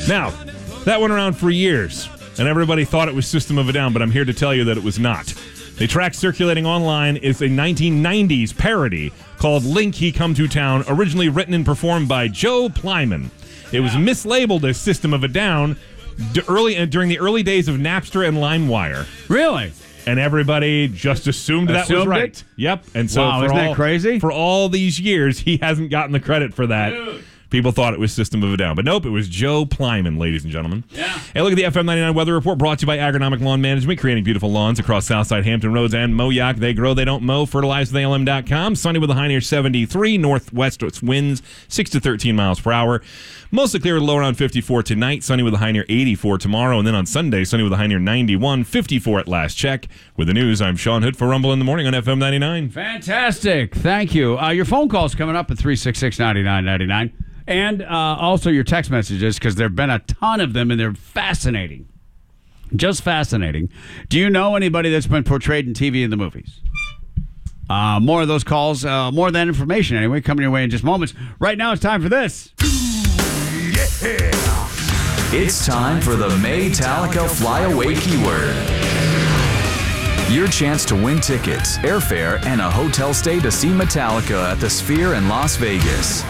Now, that went around for years, and everybody thought it was System of a Down, but I'm here to tell you that it was not. The track circulating online is a 1990s parody called Link He Come to Town, originally written and performed by Joe Plyman. It was mislabeled as System of a Down during the early days of Napster and LimeWire. Really? And everybody just assumed that was right. It? Yep. And so isn't that crazy? For all these years, he hasn't gotten the credit for that. Dude. People thought it was System of a Down. But nope, it was Joe Plyman, ladies and gentlemen. Yeah. Hey, look at the FM 99 weather report brought to you by Agronomic Lawn Management, creating beautiful lawns across Southside Hampton Roads and Moyock. They grow, they don't mow. Fertilizewithalm.com. Sunny with a high near 73. Northwest winds 6 to 13 miles per hour. Mostly clear with a low around 54 tonight. Sunny with a high near 84 tomorrow. And then on Sunday, sunny with a high near 91. 54 at last check. With the news, I'm Sean Hood for Rumble in the Morning on FM 99. Fantastic. Thank you. Your phone call's coming up at 366-9999. And also your text messages, because there have been a ton of them, and they're fascinating. Just fascinating. Do you know anybody that's been portrayed in TV and the movies? More of those calls, more of that information anyway, coming your way in just moments. Right now, it's time for this. Yeah. It's time for the Maytalica Flyaway Keyword. Your chance to win tickets, airfare, and a hotel stay to see Metallica at the Sphere in Las Vegas.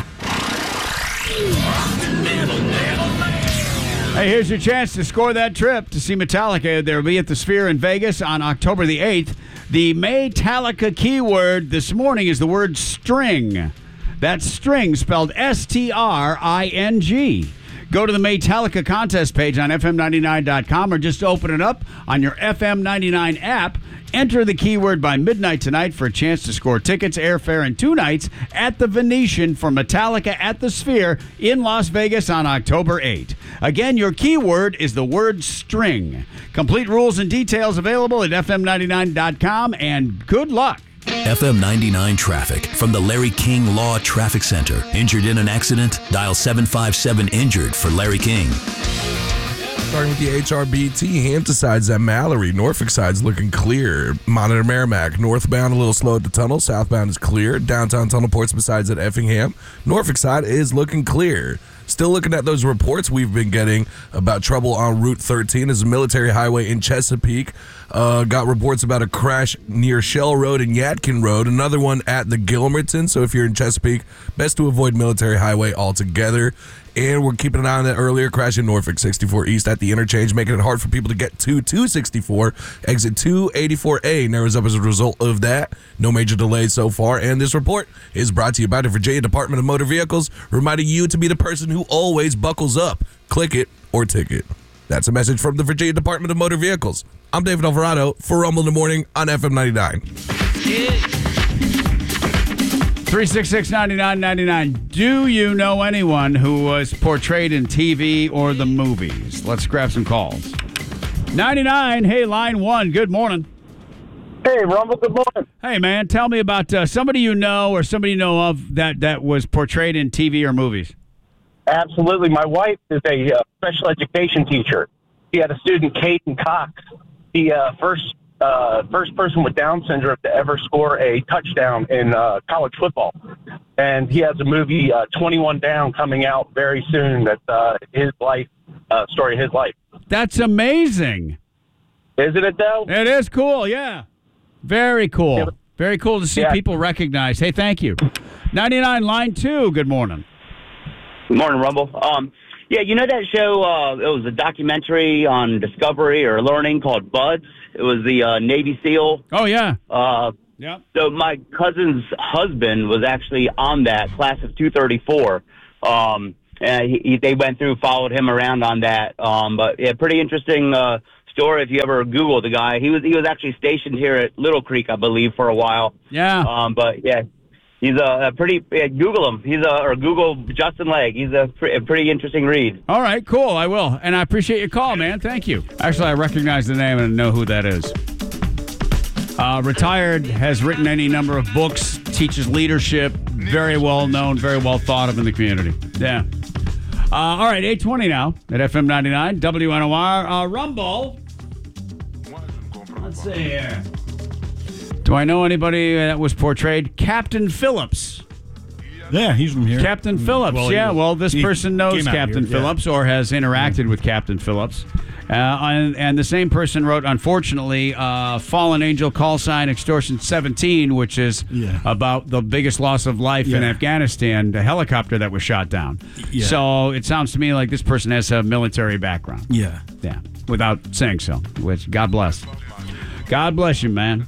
Hey, here's your chance to score that trip to see Metallica. They'll be at the Sphere in Vegas on October the 8th. The Maytalica keyword this morning is the word string. That's string spelled S-T-R-I-N-G. Go to the Maytalica contest page on FM99.com or just open it up on your FM99 app. Enter the keyword by midnight tonight for a chance to score tickets, airfare, and 2 nights at the Venetian for Metallica at the Sphere in Las Vegas on October 8. Again, your keyword is the word string. Complete rules and details available at FM99.com, and good luck. FM 99 traffic from the Larry King Law Traffic Center. Injured in an accident? Dial 757-INJURED for Larry King. Starting with the HRBT, Hampton side's at Mallory. Norfolk side's looking clear. Monitor Merrimack. Northbound a little slow at the tunnel. Southbound is clear. Downtown tunnel Portsmouth side's at Effingham. Norfolk side is looking clear. Still looking at those reports we've been getting about trouble on Route 13 as a military highway in Chesapeake. Got reports about a crash near Shell Road and Yadkin Road. Another one at the Gilmerton. So if you're in Chesapeake, best to avoid military highway altogether. And we're keeping an eye on that earlier crash in Norfolk 64 East at the interchange, making it hard for people to get to 264. Exit 284A narrows up as a result of that. No major delays so far. And this report is brought to you by the Virginia Department of Motor Vehicles, reminding you to be the person who always buckles up. Click it or ticket. That's a message from the Virginia Department of Motor Vehicles. I'm David Alvarado for Rumble in the Morning on FM 99. 366-9999. Do you know anyone who was portrayed in TV or the movies? Let's grab some calls. 99, hey, line 1, good morning. Hey, Rumble, good morning. Hey, man, tell me about somebody you know or somebody you know of that was portrayed in TV or movies. Absolutely. My wife is a special education teacher. She had a student, Caden Cox, the first person with Down syndrome to ever score a touchdown in college football. And he has a movie, 21 Down, coming out very soon. That's his life, story of his life. That's amazing. Isn't it, though? It is cool, yeah. Very cool. Very cool to see people recognize. Hey, thank you. 99, line 2, good morning. Good morning, Rumble. Yeah, you know that show, it was a documentary on Discovery or Learning called Buds? It was the Navy SEAL. Oh, yeah. Yeah. So my cousin's husband was actually on that, class of 234. And they went through, followed him around on that. But, yeah, pretty interesting story if you ever Google the guy. He was actually stationed here at Little Creek, I believe, for a while. Yeah. But, yeah. He's a pretty, Google him. Or Google Justin Legg. He's a pretty interesting read. All right, cool. I will. And I appreciate your call, man. Thank you. Actually, I recognize the name and know who that is. Retired, has written any number of books, teaches leadership, very well known, very well thought of in the community. Yeah. All right, 8:20 now at FM 99, WNOR. Rumble. Let's see here. Do I know anybody that was portrayed? Captain Phillips. Yeah, he's from here. Captain Phillips. This person knows came out Captain here, Phillips or has interacted with Captain Phillips. And the same person wrote, unfortunately, Fallen Angel call sign extortion 17, which is about the biggest loss of life in Afghanistan, the helicopter that was shot down. Yeah. So it sounds to me like this person has a military background. Yeah. Yeah, without saying so, which God bless. God bless you, man.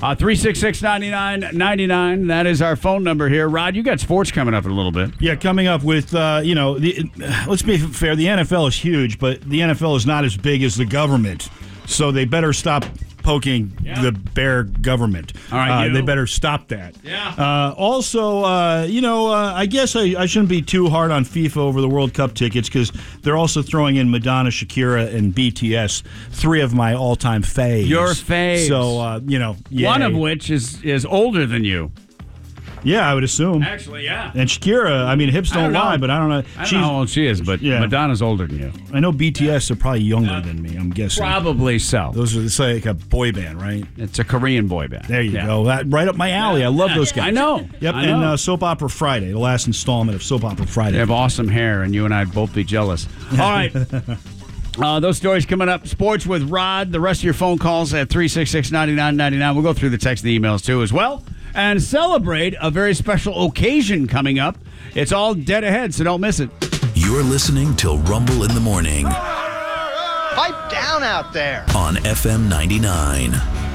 366-9999. That is our phone number here. Rod, you got sports coming up in a little bit. Yeah, coming up with, let's be fair, the NFL is huge, but the NFL is not as big as the government. So they better stop poking the bear government. All right, they better stop that. Yeah. Also, I guess I shouldn't be too hard on FIFA over the World Cup tickets because they're also throwing in Madonna, Shakira, and BTS, 3 of my all-time faves. Your faves. So, yay. One of which is older than you. Yeah, I would assume. Actually, yeah. And Shakira, I mean, hips don't lie, but I don't know. I don't know how old she is, but Madonna's older than you. I know BTS are probably younger than me, I'm guessing. Probably so. It's like a boy band, right? It's a Korean boy band. There you go. That right up my alley. I love those guys. I know. Yep, I know. and Soap Opera Friday, the last installment of Soap Opera Friday. They have awesome hair, and you and I'd both be jealous. All right. Those stories coming up. Sports with Rod. The rest of your phone calls at 366-9999. We'll go through the text and emails, too, as well. And celebrate a very special occasion coming up. It's all dead ahead, so don't miss it. You're listening to Rumble in the Morning Pipe down out there on FM 99.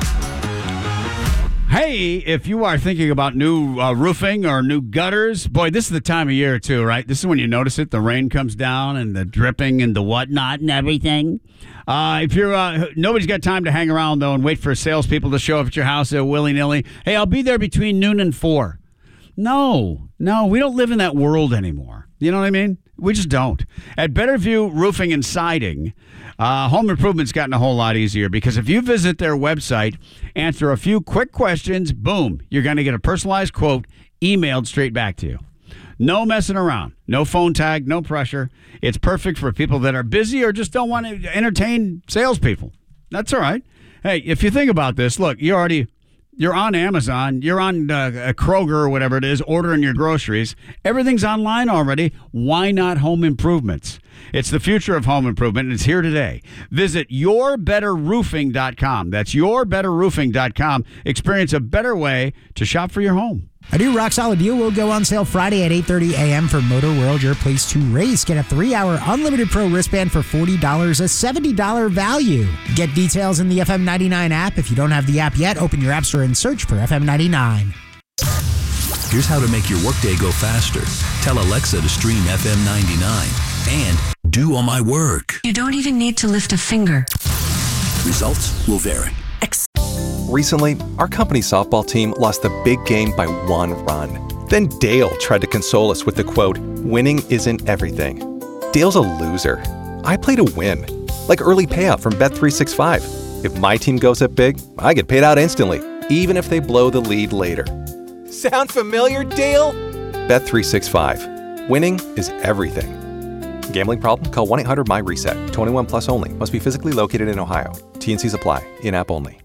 Hey, if you are thinking about new roofing or new gutters, boy, this is the time of year, too, right? This is when you notice it. The rain comes down and the dripping and the whatnot and everything. If you're nobody's got time to hang around, though, and wait for salespeople to show up at your house willy-nilly. Hey, I'll be there between noon and 4. No, we don't live in that world anymore. You know what I mean? We just don't. At Betterview Roofing and Siding, home improvement's gotten a whole lot easier because if you visit their website, answer a few quick questions, boom, you're going to get a personalized quote emailed straight back to you. No messing around. No phone tag, no pressure. It's perfect for people that are busy or just don't want to entertain salespeople. That's all right. Hey, if you think about this, look, you're on Amazon, you're on Kroger or whatever it is, ordering your groceries. Everything's online already. Why not home improvements? It's the future of home improvement, and it's here today. Visit yourbetterroofing.com. That's yourbetterroofing.com. Experience a better way to shop for your home. A new rock solid deal will go on sale Friday at 8:30 a.m. for Motor World, your place to race. Get a 3-hour unlimited pro wristband for $40, a $70 value. Get details in the FM 99 app. If you don't have the app yet, open your app store and search for FM 99. Here's how to make your workday go faster. Tell Alexa to stream FM 99 and do all my work. You don't even need to lift a finger. Results will vary. Recently, our company's softball team lost the big game by 1 run. Then Dale tried to console us with the quote, "Winning isn't everything." Dale's a loser. I play to win. Like early payout from Bet365. If my team goes up big, I get paid out instantly, even if they blow the lead later. Sound familiar, Dale? Bet365. Winning is everything. Gambling problem? Call 1-800-MY-RESET. 21 plus only. Must be physically located in Ohio. T&Cs apply. In-app only.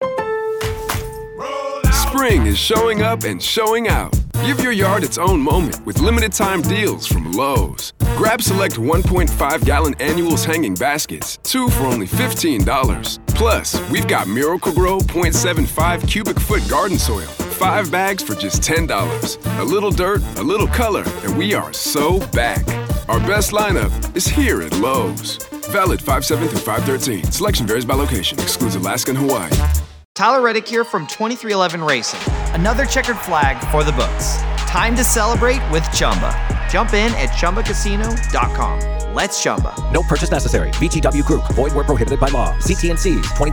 Spring is showing up and showing out. Give your yard its own moment with limited time deals from Lowe's. Grab select 1.5-gallon annuals hanging baskets, 2 for only $15. Plus, we've got Miracle-Gro 0.75 cubic foot garden soil, 5 bags for just $10. A little dirt, a little color, and we are so back. Our best lineup is here at Lowe's. Valid 5/7 through 5/13. Selection varies by location. Excludes Alaska and Hawaii. Tyler Reddick here from 2311 Racing. Another checkered flag for the books. Time to celebrate with Chumba. Jump in at ChumbaCasino.com. Let's Chumba. No purchase necessary. VGW Group. Void where prohibited by law. See T&Cs. 21